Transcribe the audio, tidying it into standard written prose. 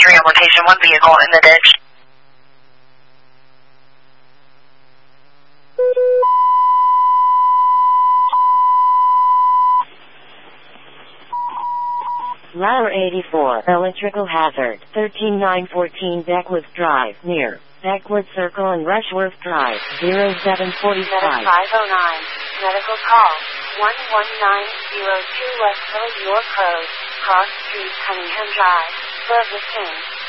3 on location, 1 vehicle in the ditch. Lauer 84, electrical hazard, 13914 Beckwood Drive, near Beckwood Circle and Rushworth Drive, 0745. 7509, medical call, 11902 West Village York Road, Cross Street, Cunningham Drive, Ferguson.